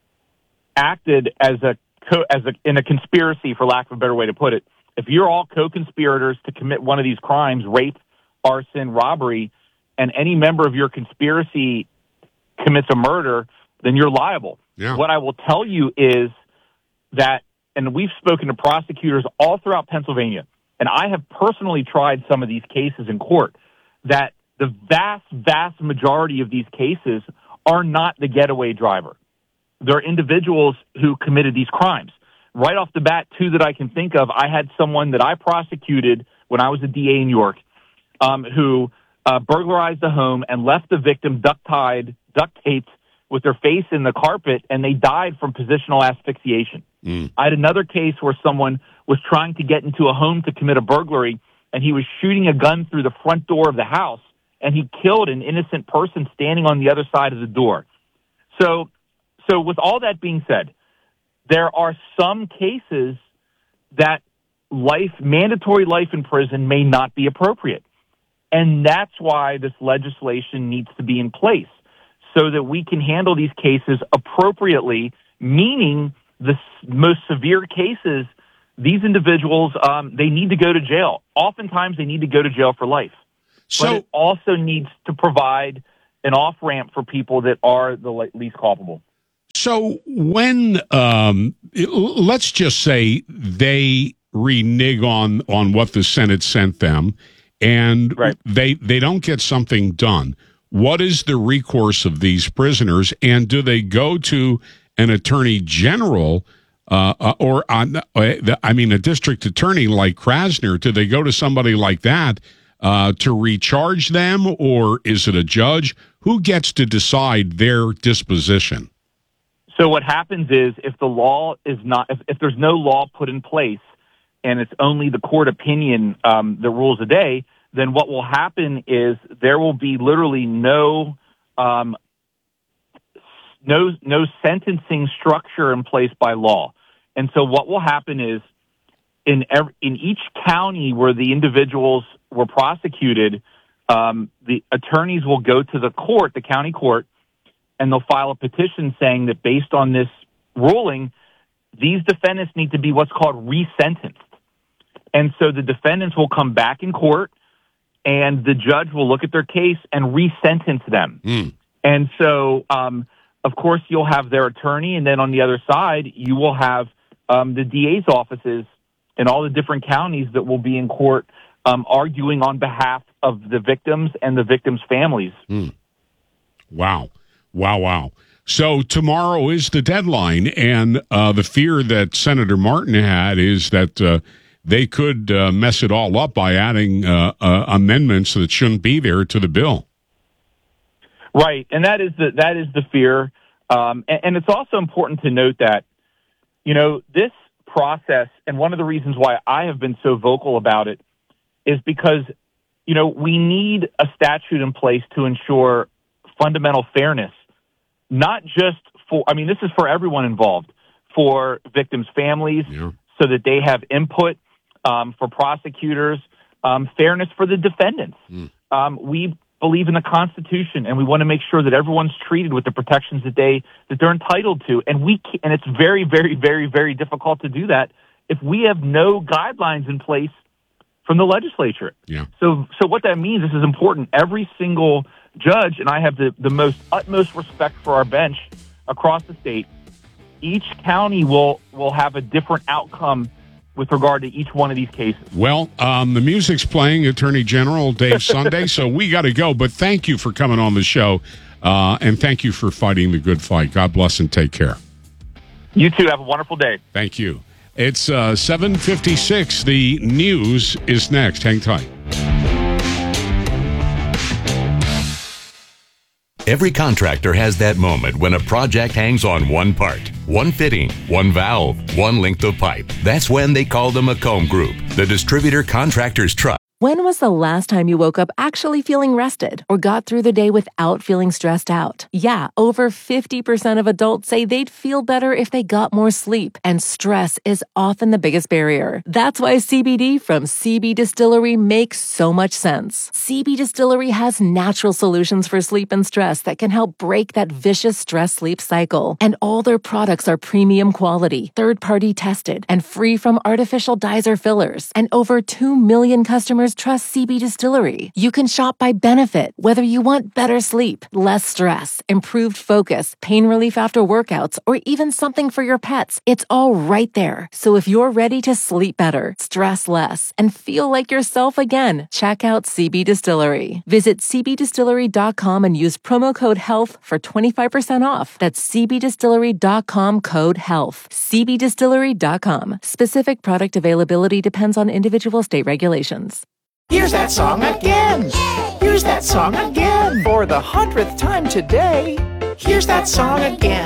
acted as a co- as a, in a conspiracy, for lack of a better way to put it, if you're all co-conspirators to commit one of these crimes, rape, arson, robbery, and any member of your conspiracy commits a murder, then you're liable. Yeah. What I will tell you is that, and we've spoken to prosecutors all throughout Pennsylvania, and I have personally tried some of these cases in court, that the vast, vast majority of these cases are not the getaway driver. They're individuals who committed these crimes. Right off the bat, two that I can think of, I had someone that I prosecuted when I was a D A in York um, who uh, burglarized a home and left the victim duct-tied, duct-taped with their face in the carpet, and they died from positional asphyxiation. Mm. I had another case where someone was trying to get into a home to commit a burglary, and he was shooting a gun through the front door of the house, and he killed an innocent person standing on the other side of the door. So, so with all that being said, there are some cases that life, mandatory life in prison may not be appropriate. And that's why this legislation needs to be in place so that we can handle these cases appropriately, meaning the most severe cases, these individuals, um, they need to go to jail. Oftentimes they need to go to jail for life. So, but it also needs to provide an off-ramp for people that are the least culpable. So when, um, let's just say they renege on, on what the Senate sent them and right. they, they don't get something done, what is the recourse of these prisoners? And do they go to an attorney general uh, or, on, uh, I mean, a district attorney like Krasner? Do they go to somebody like that uh, to recharge them, or is it a judge? Who gets to decide their disposition? So what happens is if the law is not, if, if there's no law put in place and it's only the court opinion um, that rules the day, then what will happen is there will be literally no um, no no sentencing structure in place by law. And so what will happen is in every, in each county where the individuals were prosecuted, um, the attorneys will go to the court, the county court, and they'll file a petition saying that based on this ruling, these defendants need to be what's called resentenced. And so the defendants will come back in court, and the judge will look at their case and resentence them. Mm. And so, um, of course, you'll have their attorney, and then on the other side, you will have um, the D A's offices in all the different counties that will be in court um, arguing on behalf of the victims and the victims' families. Mm. Wow. Wow, wow. So tomorrow is the deadline, and uh, the fear that Senator Martin had is that uh, they could uh, mess it all up by adding uh, uh, amendments that shouldn't be there to the bill. Right, and that is the that is the fear. Um, and, and it's also important to note that, you know, this process, and one of the reasons why I have been so vocal about it, is because, you know, we need a statute in place to ensure fundamental fairness. Not just for, I mean, this is for everyone involved, for victims' families, yeah. so that they have input, um, for prosecutors, um, fairness for the defendants. Mm. Um, we believe in the Constitution, and we want to make sure that everyone's treated with the protections that they that they're entitled to. And we can, and it's very, very, very, very difficult to do that if we have no guidelines in place from the legislature. Yeah. So, so what that means, this is important. Every single judge, and I have the, the most utmost respect for our bench across the state, each county will will have a different outcome with regard to each one of these cases. Well, um, the music's playing, Attorney General Dave Sunday, so we got to go. But thank you for coming on the show, uh, and thank you for fighting the good fight. God bless and take care. You too. Have a wonderful day. Thank you. It's uh, seven fifty-six. The news is next. Hang tight. Every contractor has that moment when a project hangs on one part, one fitting, one valve, one length of pipe. That's when they call the McComb Group, the distributor contractors trust. When was the last time you woke up actually feeling rested or got through the day without feeling stressed out? Yeah, over fifty percent of adults say they'd feel better if they got more sleep, and stress is often the biggest barrier. That's why C B D from C B Distillery makes so much sense. C B Distillery has natural solutions for sleep and stress that can help break that vicious stress-sleep cycle. And all their products are premium quality, third-party tested, and free from artificial dyes or fillers. And over two million customers trust C B Distillery. You can shop by benefit, whether you want better sleep, less stress, improved focus, pain relief after workouts, or even something for your pets. It's all right there. So if you're ready to sleep better, stress less, and feel like yourself again, check out C B Distillery. Visit c b distillery dot com and use promo code HEALTH for twenty-five percent off. That's c b distillery dot com code HEALTH. c b distillery dot com. Specific product availability depends on individual state regulations. Here's that song again. Here's that song again. For the hundredth time today. Here's that song again.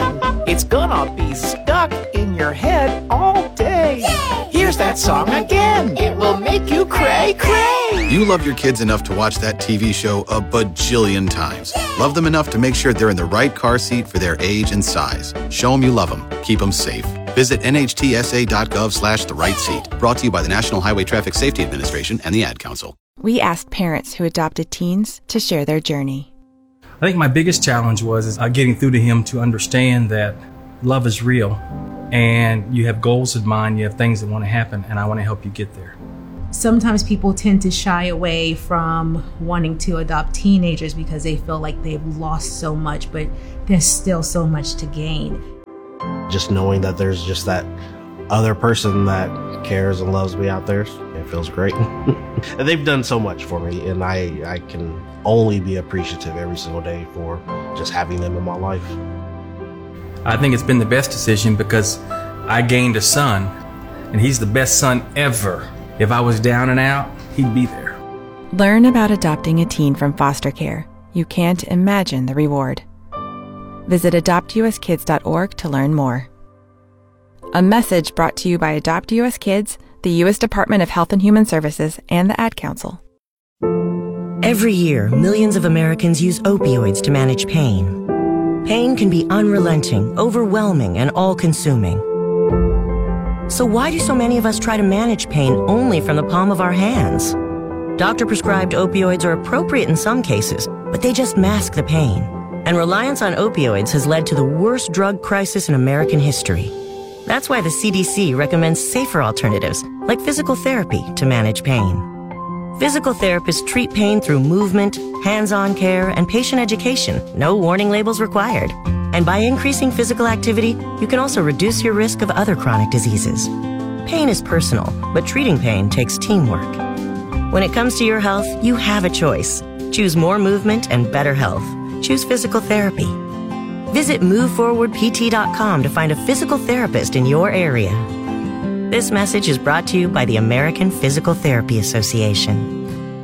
It's gonna be stuck in your head all day. Yay! Here's that song again. It will make you cray cray. You love your kids enough to watch that T V show a bajillion times. Yay! Love them enough to make sure they're in the right car seat for their age and size. Show them you love them. Keep them safe. Visit N H T S A dot gov slash the right seat. Brought to you by the National Highway Traffic Safety Administration and the Ad Council. We asked parents who adopted teens to share their journey. I think my biggest challenge was is, uh, getting through to him to understand that love is real and you have goals in mind, you have things that want to happen, and I want to help you get there. Sometimes people tend to shy away from wanting to adopt teenagers because they feel like they've lost so much, but there's still so much to gain. Just knowing that there's just that other person that cares and loves me out there, it feels great. They've done so much for me, and I, I can only be appreciative every single day for just having them in my life. I think it's been the best decision because I gained a son, and he's the best son ever. If I was down and out, he'd be there. Learn about adopting a teen from foster care. You can't imagine the reward. Visit adopt u s kids dot org to learn more. A message brought to you by Adopt U S Kids, the U S Department of Health and Human Services, and the Ad Council. Every year, millions of Americans use opioids to manage pain. Pain can be unrelenting, overwhelming, and all-consuming. So why do so many of us try to manage pain only from the palm of our hands? Doctor-prescribed opioids are appropriate in some cases, but they just mask the pain. And reliance on opioids has led to the worst drug crisis in American history. That's why the C D C recommends safer alternatives, like physical therapy, to manage pain. Physical therapists treat pain through movement, hands-on care, and patient education. No warning labels required. And by increasing physical activity, you can also reduce your risk of other chronic diseases. Pain is personal, but treating pain takes teamwork. When it comes to your health, you have a choice. Choose more movement and better health. Choose physical therapy. Visit move forward p t dot com to find a physical therapist in your area. This message is brought to you by the American Physical Therapy Association.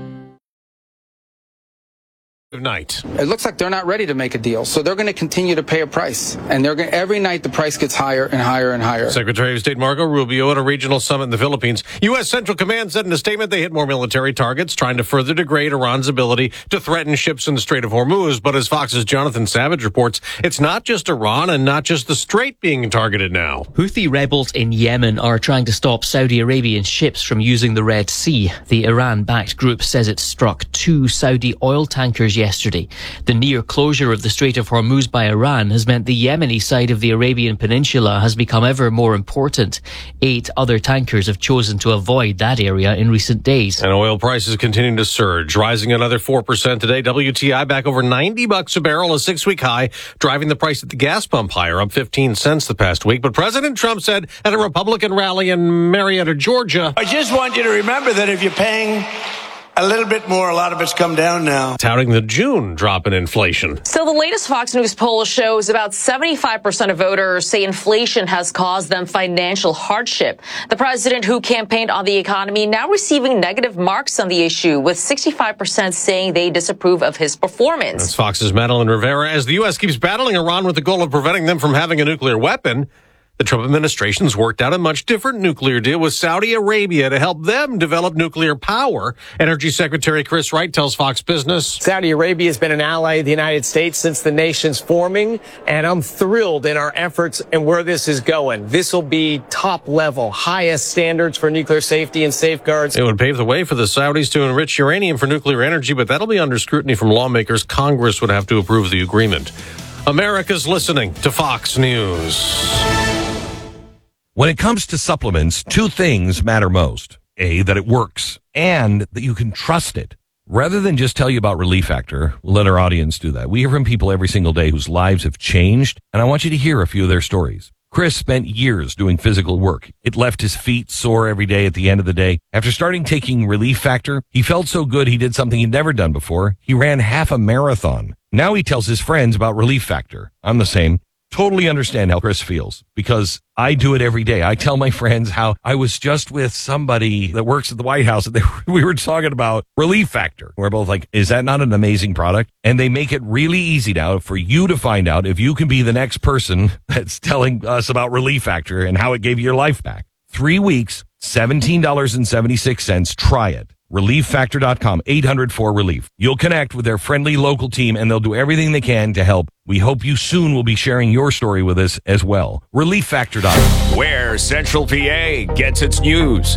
Night. It looks like they're not ready to make a deal, so they're going to continue to pay a price, and they're going every night the price gets higher and higher and higher. Secretary of State Marco Rubio at a regional summit in the Philippines. U S. Central Command said in a statement they hit more military targets, trying to further degrade Iran's ability to threaten ships in the Strait of Hormuz. But as Fox's Jonathan Savage reports, it's not just Iran and not just the Strait being targeted now. Houthi rebels in Yemen are trying to stop Saudi Arabian ships from using the Red Sea. The Iran-backed group says it struck two Saudi oil tankers yesterday. The near closure of the Strait of Hormuz by Iran has meant the Yemeni side of the Arabian Peninsula has become ever more important. Eight other tankers have chosen to avoid that area in recent days. And oil prices continuing to surge, rising another four percent today. W T I back over ninety bucks a barrel, a six-week high, driving the price at the gas pump higher, up fifteen cents the past week. But President Trump said at a Republican rally in Marietta, Georgia, I just want you to remember that if you're paying a little bit more, a lot of it's come down now. touting the June drop in inflation. So the latest Fox News poll shows about seventy-five percent of voters say inflation has caused them financial hardship. The president, who campaigned on the economy, now receiving negative marks on the issue, with sixty-five percent saying they disapprove of his performance. That's Fox's Madeline Rivera. As the U S keeps battling Iran with the goal of preventing them from having a nuclear weapon, the Trump administration's worked out a much different nuclear deal with Saudi Arabia to help them develop nuclear power. Energy Secretary Chris Wright tells Fox Business, Saudi Arabia has been an ally of the United States since the nation's forming, and I'm thrilled in our efforts and where this is going. This will be top level, highest standards for nuclear safety and safeguards. It would pave the way for the Saudis to enrich uranium for nuclear energy, but that'll be under scrutiny from lawmakers. Congress would have to approve the agreement. America's listening to Fox News. When it comes to supplements, two things matter most. A, that it works, and that you can trust it. Rather than just tell you about Relief Factor, we'll let our audience do that. We hear from people every single day whose lives have changed, and I want you to hear a few of their stories. Chris spent years doing physical work. It left his feet sore every day at the end of the day. After starting taking Relief Factor, he felt so good he did something he'd never done before. He ran half a marathon. Now he tells his friends about Relief Factor. I'm the same. totally understand how Chris feels because I do it every day. I tell my friends how I was just with somebody that works at the White House and they, we were talking about Relief Factor. We're both like, is that not an amazing product? And they make it really easy now for you to find out if you can be the next person that's telling us about Relief Factor and how it gave you your life back. Three weeks, seventeen dollars and seventy-six cents. Try it. relief factor dot com, eight hundred four relief. You'll connect with their friendly local team and they'll do everything they can to help. We hope you soon will be sharing your story with us as well. relief factor dot com. Where Central P A gets its news.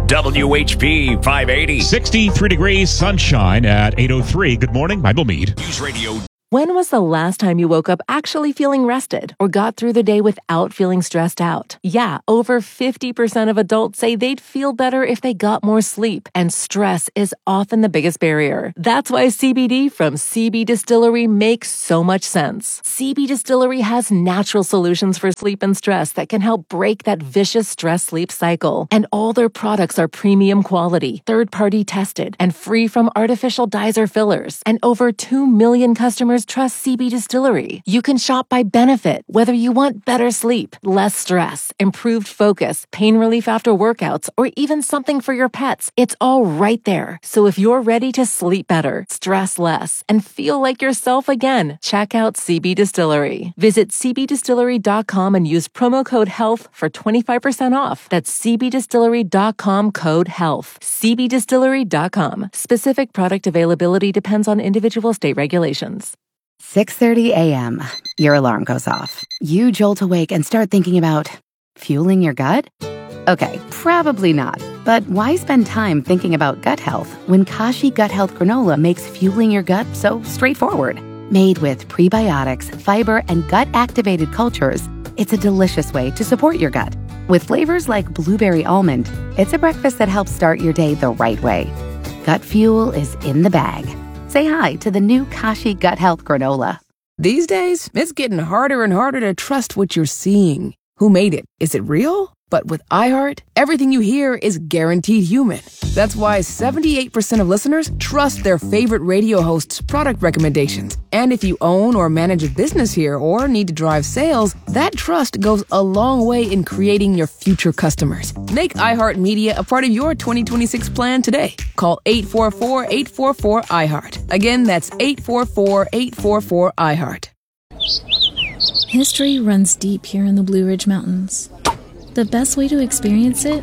W H P five eighty. sixty-three degrees, sunshine at eight oh three. Good morning, Michael Meade. News Radio. When was the last time you woke up actually feeling rested or got through the day without feeling stressed out? Yeah, over fifty percent of adults say they'd feel better if they got more sleep, and stress is often the biggest barrier. That's why C B D from C B Distillery makes so much sense. C B Distillery has natural solutions for sleep and stress that can help break that vicious stress-sleep cycle. And all their products are premium quality, third-party tested, and free from artificial dyes or fillers. And over two million customers trust C B Distillery. You can shop by benefit, whether you want better sleep, less stress, improved focus, pain relief after workouts, or even something for your pets. It's all right there. So if you're ready to sleep better, stress less, and feel like yourself again, check out C B Distillery. Visit c b distillery dot com and use promo code HEALTH for twenty-five percent off. That's c b distillery dot com code HEALTH. c b distillery dot com. Specific product availability depends on individual state regulations. six thirty a.m. Your alarm goes off. You jolt awake and start thinking about fueling your gut? Okay, probably not. But why spend time thinking about gut health when Kashi Gut Health Granola makes fueling your gut so straightforward? Made with prebiotics, fiber, and gut-activated cultures, it's a delicious way to support your gut. With flavors like blueberry almond, it's a breakfast that helps start your day the right way. Gut fuel is in the bag. Say hi to the new Kashi Gut Health Granola. These days, it's getting harder and harder to trust what you're seeing. Who made it? Is it real? But with iHeart, everything you hear is guaranteed human. That's why seventy-eight percent of listeners trust their favorite radio host's product recommendations. And if you own or manage a business here or need to drive sales, that trust goes a long way in creating your future customers. Make iHeartMedia a part of your twenty twenty-six plan today. Call eight four four, eight four four, iHeart. Again, that's eight four four, eight four four, iHeart. History runs deep here in the Blue Ridge Mountains. The best way to experience it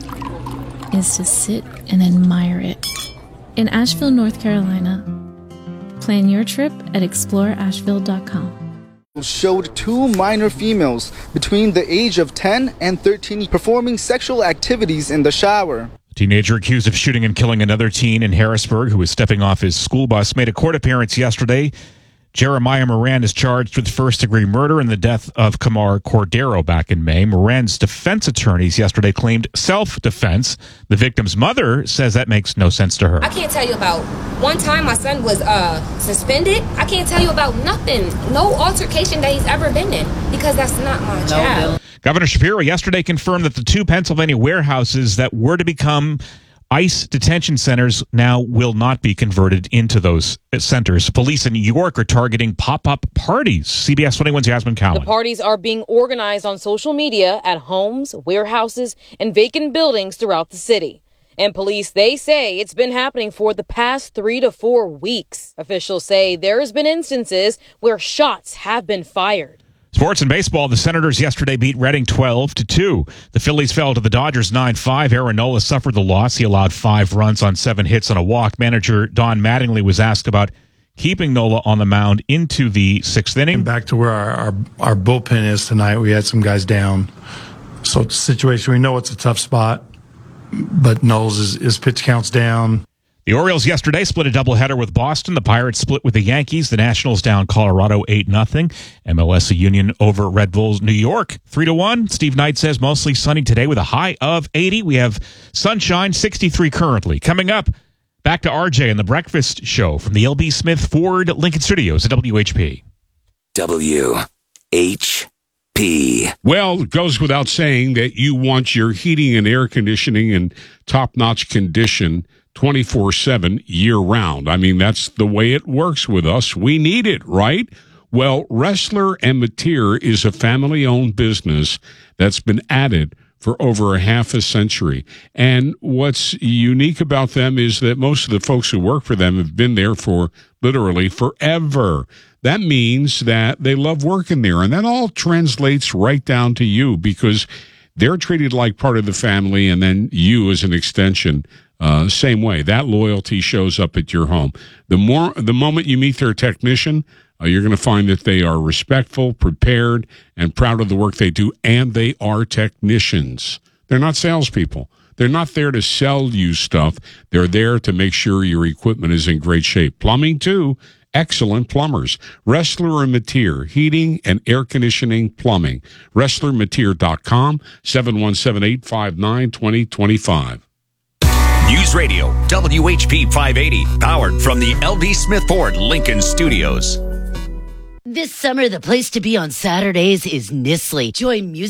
is to sit and admire it. In Asheville, North Carolina, plan your trip at explore asheville dot com. Showed two minor females between the age of ten and thirteen performing sexual activities in the shower. A teenager accused of shooting and killing another teen in Harrisburg who was stepping off his school bus made a court appearance yesterday. Jeremiah Moran is charged with first-degree murder in the death of Kamar Cordero back in May. Moran's defense attorneys yesterday claimed self-defense. The victim's mother says that makes no sense to her. I can't tell you about one time my son was uh, suspended. I can't tell you about nothing, no altercation that he's ever been in, because that's not my child. Governor Shapiro yesterday confirmed that the two Pennsylvania warehouses that were to become ICE detention centers now will not be converted into those centers. Police in New York are targeting pop-up parties. C B S twenty-one's Yasmin Cowan. The parties are being organized on social media at homes, warehouses, and vacant buildings throughout the city. And police, they say it's been happening for the past three to four weeks. Officials say there's been instances where shots have been fired. Sports and baseball, the Senators yesterday beat Reading twelve to two. The Phillies fell to the Dodgers nine five. Aaron Nola suffered the loss. He allowed five runs on seven hits and a walk. Manager Don Mattingly was asked about keeping Nola on the mound into the sixth inning. And back to where our, our, our bullpen is tonight. We had some guys down. So it's a situation, we know it's a tough spot, but Knowles, is, his pitch count's down. The Orioles yesterday split a doubleheader with Boston. The Pirates split with the Yankees. The Nationals down Colorado eight nothing. M L S Union over Red Bulls New York three to one. Steve Knight says mostly sunny today with a high of eighty. We have sunshine, sixty-three currently. Coming up, back to R J and the Breakfast Show from the L B Smith Ford Lincoln Studios at W H P. W H P. Well, it goes without saying that you want your heating and air conditioning in top-notch condition twenty-four seven year-round. I mean, that's the way it works with us. We need it, right? Well, Ressler and Mateer is a family-owned business that's been added for over a half a century. And what's unique about them is that most of the folks who work for them have been there for literally forever. That means that they love working there, and that all translates right down to you because they're treated like part of the family, and then you as an extension, uh, same way. That loyalty shows up at your home. The more, the moment you meet their technician, Uh, you're going to find that they are respectful, prepared, and proud of the work they do, and they are technicians. They're not salespeople. They're not there to sell you stuff. They're there to make sure your equipment is in great shape. Plumbing, too. Excellent plumbers. Ressler and Mateer, heating and air conditioning plumbing. Ressler Mateer dot com, seven one seven, eight five nine, two zero two five. News Radio, W H P five eighty, powered from the L D Smith Ford Lincoln Studios. This summer, the place to be on Saturdays is Nistley. Join music.